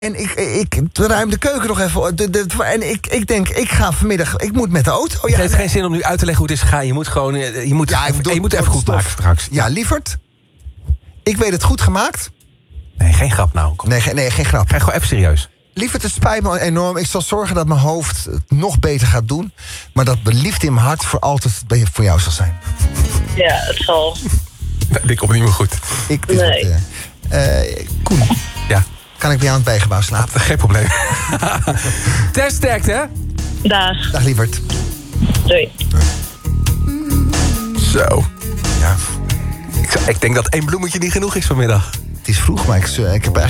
En ik ruim de keuken nog even. En ik denk, ik ga vanmiddag... Ik moet met de auto. Het heeft geen zin om nu uit te leggen hoe het is gegaan. Je moet gewoon... Je moet even goed maken straks. Ja, lieverd. Ik weet het goed gemaakt. Nee, geen grap nou. Kom. Nee, geen grap. Ga gewoon even serieus. Lieverd, het spijt me enorm. Ik zal zorgen dat mijn hoofd het nog beter gaat doen. Maar dat de liefde in mijn hart voor altijd voor jou zal zijn. Ja, het zal. Nee, dit komt niet meer goed. Koen. Ja. Kan ik bij jou aan het bijgebouw slapen? Geen probleem. Ter sterkte, hè? Dag, lieverd. Doei. Zo. Ja. Ik denk dat 1 bloemetje niet genoeg is vanmiddag. Het is vroeg, maar ik heb eigenlijk